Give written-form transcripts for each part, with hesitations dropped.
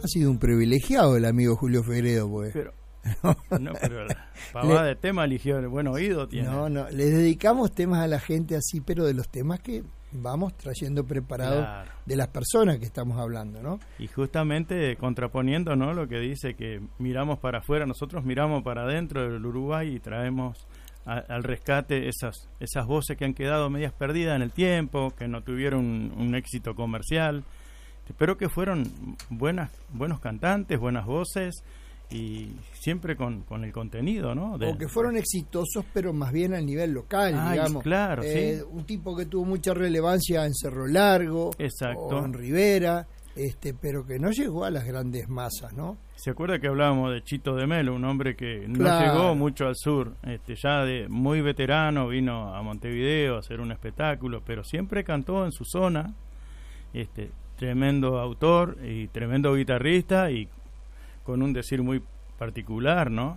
Ha sido un privilegiado el amigo Julio Fegredo, pues. Pero, pero la pavada de tema eligió el buen oído tiene. No, le dedicamos temas a la gente así, pero de los temas que vamos trayendo preparados, claro, de las personas que estamos hablando, ¿no? Y justamente contraponiendo, ¿no?, lo que dice que miramos para afuera, nosotros miramos para adentro del Uruguay y traemos al rescate esas voces que han quedado medias perdidas en el tiempo, que no tuvieron un éxito comercial, pero que fueron buenos cantantes, buenas voces, y siempre con el contenido, ¿no? O que fueron exitosos, pero más bien a nivel local, digamos. Claro, sí. Un tipo que tuvo mucha relevancia en Cerro Largo, exacto, o en Rivera, pero que no llegó a las grandes masas, ¿no? ¿Se acuerda que hablábamos de Chito de Melo, un hombre que no claro, llegó mucho al sur, ya de muy veterano, vino a Montevideo a hacer un espectáculo, pero siempre cantó en su zona, tremendo autor y tremendo guitarrista y con un decir muy particular, ¿no?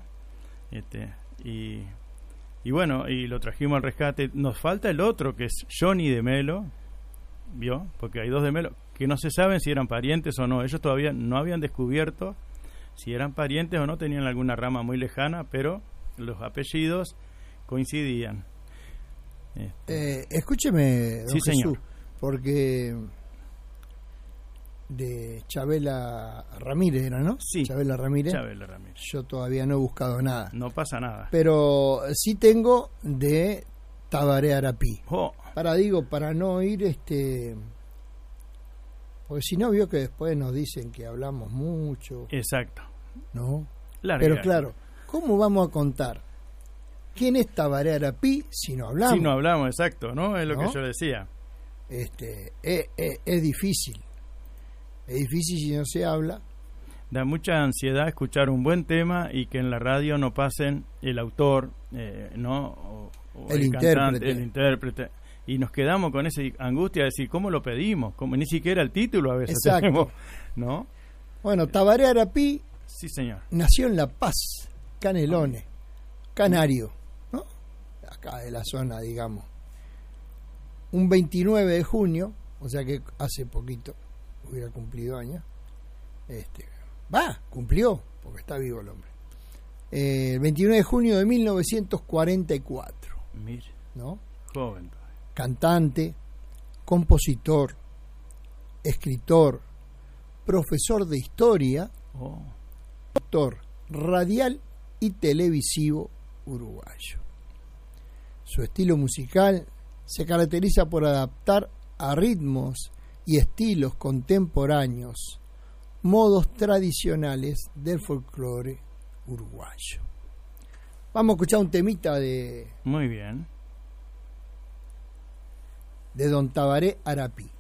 Y bueno, y lo trajimos al rescate. Nos falta el otro, que es Johnny de Melo, ¿vio? Porque hay dos de Melo, que no se saben si eran parientes o no. Ellos todavía no habían descubierto si eran parientes o no, tenían alguna rama muy lejana, pero los apellidos coincidían. Escúcheme, don sí, Jesús, señor, porque de Chabela Ramírez era, ¿no? Sí, Chabela Ramírez. Yo todavía no he buscado nada. No pasa nada. Pero sí tengo de Tabaré Arapí. Oh. Para no ir, porque si no, vio que después nos dicen que hablamos mucho. Exacto. ¿No? Pero claro, ¿cómo vamos a contar quién es Tabaré Arapí si no hablamos? Si no hablamos, exacto, ¿no? Es lo que yo decía. Es difícil. Es difícil si no se habla. Da mucha ansiedad escuchar un buen tema y que en la radio no pasen el autor, ¿no? O el intérprete. Y nos quedamos con esa angustia de decir, ¿cómo lo pedimos? Como ni siquiera el título a veces exacto, tenemos, ¿no? Bueno, Tabaré Arapí, sí, señor, nació en La Paz, Canelones, canario, ¿no? Acá de la zona, digamos. Un 29 de junio, o sea que hace poquito hubiera cumplido años. Cumplió, porque está vivo el hombre. El 29 de junio de 1944. Mire, ¿no? Joven. Cantante, compositor, escritor, profesor de historia, actor radial y televisivo uruguayo. Su estilo musical se caracteriza por adaptar a ritmos y estilos contemporáneos modos tradicionales del folclore uruguayo. Vamos a escuchar un temita de... Muy bien. De don Tabaré Arapí.